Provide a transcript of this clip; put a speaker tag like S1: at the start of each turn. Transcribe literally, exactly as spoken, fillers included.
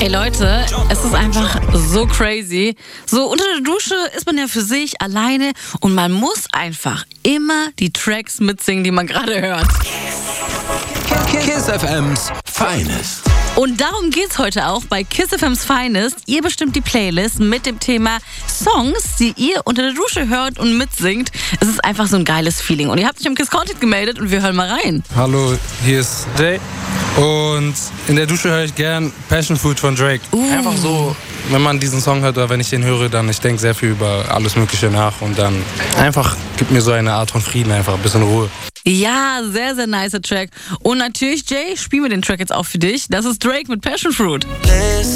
S1: Ey Leute, es ist einfach so crazy. So unter der Dusche ist man ja für sich alleine und man muss einfach immer die Tracks mitsingen, die man gerade hört.
S2: Kiss F M's Finest.
S1: Und darum geht's heute auch bei Kiss F M's Finest. Ihr bestimmt die Playlist mit dem Thema Songs, die ihr unter der Dusche hört und mitsingt. Es ist einfach so ein geiles Feeling. Und ihr habt euch im Kiss Content gemeldet und wir hören mal rein.
S3: Hallo, hier ist Jay. Und in der Dusche höre ich gern Passion Fruit von Drake.
S1: Uh.
S3: Einfach so, wenn man diesen Song hört oder wenn ich den höre, dann ich denke sehr viel über alles Mögliche nach. Und dann einfach gibt mir so eine Art von Frieden, einfach ein bisschen Ruhe.
S1: Ja, sehr, sehr nicer Track. Und natürlich, Jay, spielen wir den Track jetzt auch für dich. Das ist Drake mit Passion Fruit.